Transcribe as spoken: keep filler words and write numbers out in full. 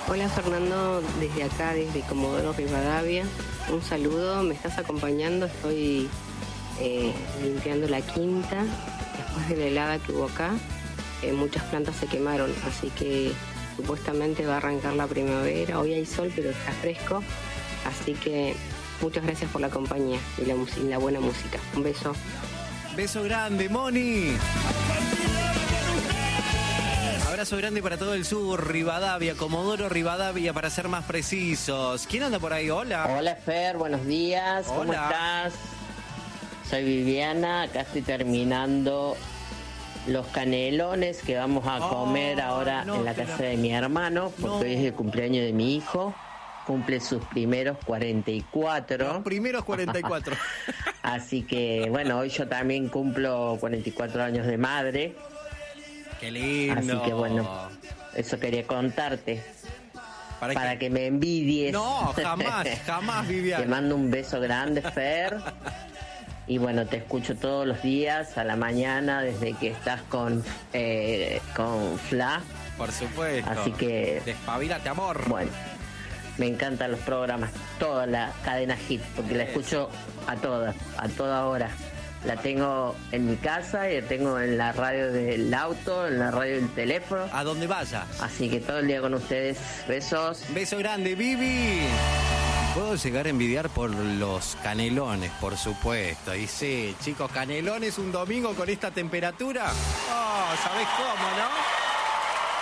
Hola Fernando, desde acá, desde Comodoro Rivadavia. Un saludo, me estás acompañando, estoy eh, limpiando la quinta. Después de la helada que hubo acá, eh, muchas plantas se quemaron, así que supuestamente va a arrancar la primavera. Hoy hay sol, pero está fresco, así que muchas gracias por la compañía y la, y la buena música. Un beso. Beso grande, Moni. Abrazo grande para todo el sur, Rivadavia, Comodoro Rivadavia, para ser más precisos. ¿Quién anda por ahí? Hola. Hola, Fer, buenos días. Hola. ¿Cómo estás? Soy Viviana, acá estoy terminando los canelones que vamos a oh, comer ahora no, en la casa de mi hermano, porque no. hoy es el cumpleaños de mi hijo. Cumple sus primeros cuarenta y cuatro. Los primeros cuarenta y cuatro. Así que, bueno, hoy yo también cumplo cuarenta y cuatro años de madre. Qué lindo. Así que, bueno, eso quería contarte. ¿Para, para qué? que me envidies. No, jamás, jamás, Viviana. Te mando un beso grande, Fer. Y bueno, te escucho todos los días a la mañana desde que estás con, eh, con Fla. Por supuesto. Así que... Despabilate, amor. Bueno, me encantan los programas, toda la cadena Hit, porque la escucho a todas, a toda hora. La tengo en mi casa y la tengo en la radio del auto, en la radio del teléfono. A donde vayas. Así que todo el día con ustedes. Besos. Beso grande, Vivi. Puedo llegar a envidiar por los canelones, por supuesto. Y sí, chicos, canelones un domingo con esta temperatura. Oh, ¿sabés cómo, no?